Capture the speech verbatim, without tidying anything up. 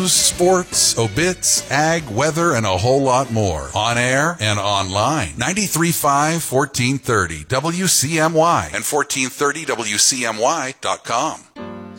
sports, obits, ag, weather, and a whole lot more. On air and online. ninety-three point five, fourteen thirty W C M Y and fourteen thirty W C M Y dot com.